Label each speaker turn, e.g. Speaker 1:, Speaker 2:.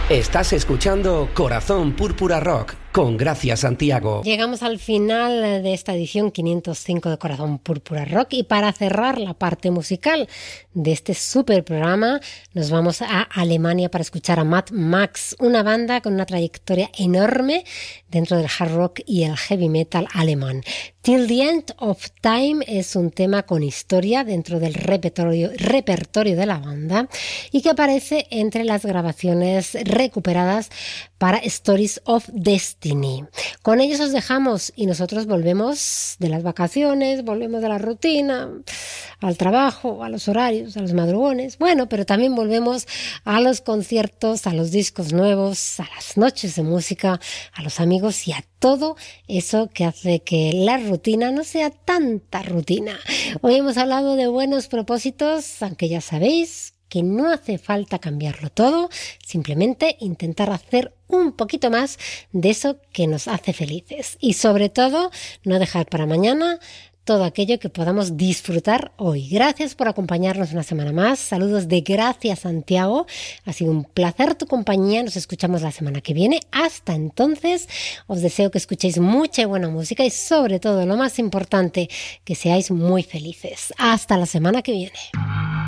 Speaker 1: Estás escuchando Corazón Púrpura Rock con Gracia Santiago.
Speaker 2: Llegamos al final de esta edición 505 de Corazón Púrpura Rock y para cerrar la parte musical de este super programa nos vamos a Alemania para escuchar a Mad Max, una banda con una trayectoria enorme dentro del hard rock y el heavy metal alemán. Till the End of Time es un tema con historia dentro del repertorio de la banda y que aparece entre las grabaciones recuperadas para Stories of Destiny. Con ellos os dejamos y nosotros volvemos de las vacaciones, volvemos de la rutina, al trabajo, a los horarios, a los madrugones, bueno, pero también volvemos a los conciertos, a los discos nuevos, a las noches de música, a los amigos y a todo eso que hace que la rutina no sea tanta rutina. Hoy hemos hablado de buenos propósitos, aunque ya sabéis que no hace falta cambiarlo todo, simplemente intentar hacer un poquito más de eso que nos hace felices y sobre todo no dejar para mañana todo aquello que podamos disfrutar hoy. Gracias por acompañarnos una semana más. Saludos de Gracia Santiago. Ha sido un placer tu compañía. Nos escuchamos la semana que viene. Hasta entonces, os deseo que escuchéis mucha y buena música y sobre todo, lo más importante, que seáis muy felices. Hasta la semana que viene.